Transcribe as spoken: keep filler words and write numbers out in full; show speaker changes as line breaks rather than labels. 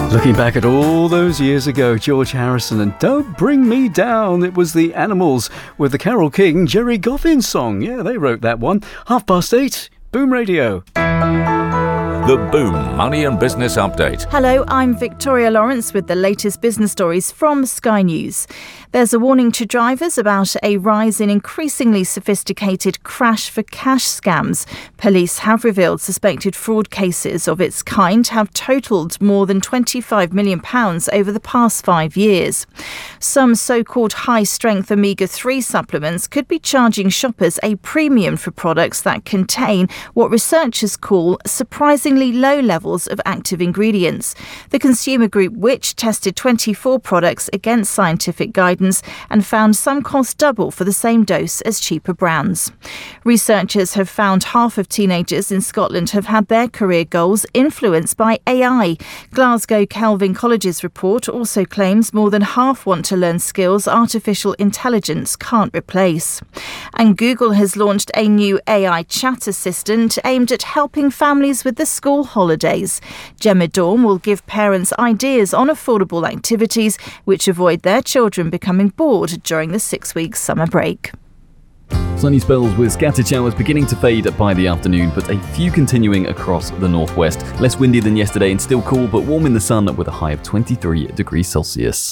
Looking back at all those years ago, George Harrison and Don't Bring Me Down. It was the Animals with the Carole King, Jerry Goffin song. Yeah, they wrote that one. Half past eight, Boom Radio.
The Boom Money and Business Update.
Hello, I'm Victoria Lawrence with the latest business stories from Sky News. There's a warning to drivers about a rise in increasingly sophisticated crash for cash scams. Police have revealed suspected fraud cases of its kind have totalled more than twenty-five million pounds over the past five years. Some so-called high-strength omega three supplements could be charging shoppers a premium for products that contain what researchers call surprisingly low levels of active ingredients. The consumer group Which tested twenty-four products against scientific guidance and found some cost double for the same dose as cheaper brands. Researchers have found half of teenagers in Scotland have had their career goals influenced by A I. Glasgow Calvin College's report also claims more than half want to learn skills artificial intelligence can't replace. And Google has launched a new A I chat assistant aimed at helping families with the school holidays. Gemma Dawn will give parents ideas on affordable activities which avoid their children becoming bored during the six-week summer break.
Sunny spells with scattered showers beginning to fade by the afternoon, but a few continuing across the northwest. Less windy than yesterday and still cool, but warm in the sun with a high of twenty-three degrees Celsius.